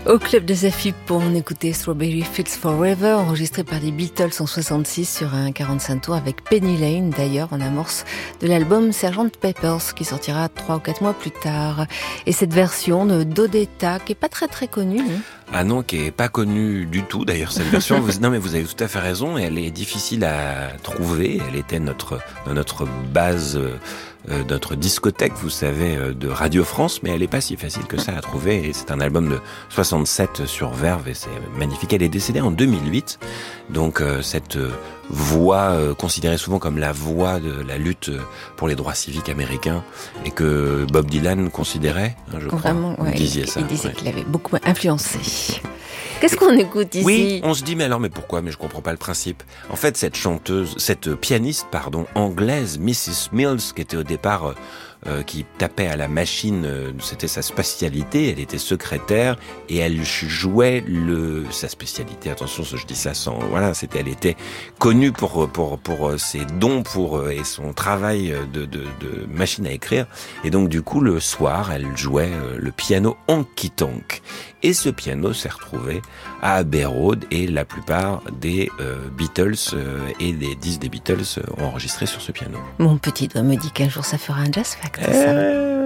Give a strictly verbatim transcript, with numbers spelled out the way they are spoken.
Au Club des Afib, on écoutait Strawberry Fields Forever, enregistré par les Beatles en soixante-six sur un quarante-cinq tours avec Penny Lane, d'ailleurs en amorce de l'album sergent Pepper's qui sortira trois ou quatre mois plus tard. Et cette version de Dodetta, qui est pas très très connue. Hein. Ah non, qui est pas connue du tout d'ailleurs cette version. vous, non mais vous avez tout à fait raison, elle est difficile à trouver. Elle était notre dans notre base, euh, notre discothèque, vous savez, euh, de Radio France, mais elle est pas si facile que ça à trouver. Et c'est un album de soixante-sept sur Verve et c'est magnifique. Elle est décédée en deux mille huit, donc euh, cette euh, voix euh, considérée souvent comme la voix de la lutte pour les droits civiques américains et que Bob Dylan considérait, hein, je Vraiment, crois. Ouais, Vous disiez il, ça. il disait Ouais. qu'il avait beaucoup influencé. Qu'est-ce qu'on écoute ici? Oui, on se dit mais alors mais pourquoi? Mais je comprends pas le principe. En fait, cette chanteuse, cette pianiste pardon anglaise, missus Mills, qui était au départ euh, euh, qui tapait à la machine, euh, c'était sa spécialité. Elle était secrétaire et elle jouait le sa spécialité. Attention, je dis ça sans voilà, c'était elle était connue pour pour pour ses dons pour et son travail de de, de machine à écrire. Et donc du coup le soir, elle jouait le piano honky tonk. Et ce piano s'est retrouvé à Abbey Road et la plupart des euh, Beatles euh, et des disques des Beatles euh, ont enregistré sur ce piano. Mon petit doigt me dit qu'un jour ça fera un jazz fact. Euh...